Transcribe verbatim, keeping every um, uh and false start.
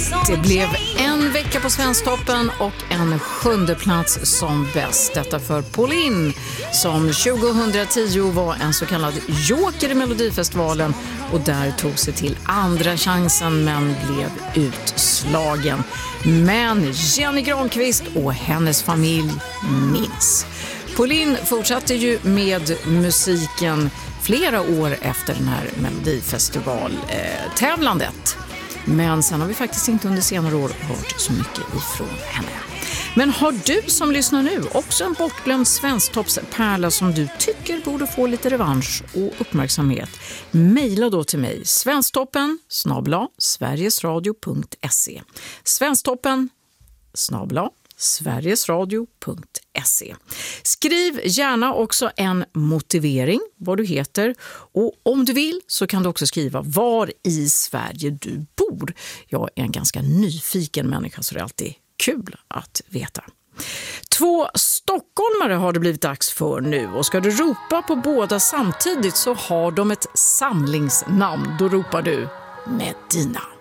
Det blev en vecka på Svensktoppen och en sjunde plats som bäst. Detta för Pauline som tjugohundratio var en så kallad joker i Melodifestivalen och där tog sig till andra chansen men blev utslagen. Men Jenny Granqvist och hennes familj minns. Pauline fortsatte ju med musiken flera år efter den här Melodifestival-tävlandet. Men sen har vi faktiskt inte under senare år hört så mycket ifrån henne. Men har du som lyssnar nu också en bortglömd svensktoppspärla som du tycker borde få lite revansch och uppmärksamhet? Maila då till mig, svensktoppen snabel-a sverigesradio punkt se. Svensktoppen snabel-a sverigesradio punkt se. Skriv gärna också en motivering, vad du heter, och om du vill så kan du också skriva var i Sverige du bor. Jag är en ganska nyfiken människa så det är alltid kul att veta. Två stockholmare har det blivit dags för nu och ska du ropa på båda samtidigt så har de ett samlingsnamn. Då ropar du Medina.